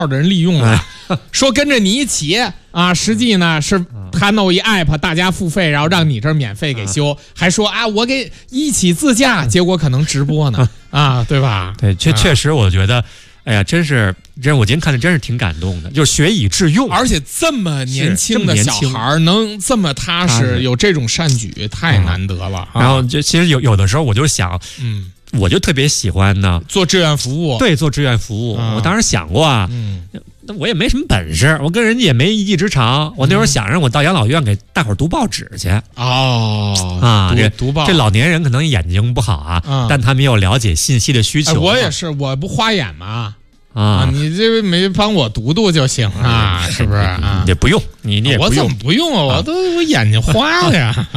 的人利用了，说跟着你一起啊，实际呢是他弄一 app， 大家付费，然后让你这儿免费给修，还说啊我给一起自驾，结果可能直播呢啊，对吧？ 对，确实我觉得。哎呀，真是，我今天看的真是挺感动的，就是学以致用， 而且这么年轻的小孩能这么踏实，有这种善举，太难得了。 然后就其实有的时候我就想，我就特别喜欢呢做志愿服务， 对，做志愿服务。我当时想过啊，那我也没什么本事，我跟人家也没一技之长。我那会儿想让我到养老院给大伙儿读报纸去。 读报， 这老年人可能眼睛不好啊，但他们有了解信息的需求。 我也是，我不花眼吗？你这没帮我读就行啊，是不是？ 也不用，你也不用， 我怎么不用啊？我眼睛花了呀。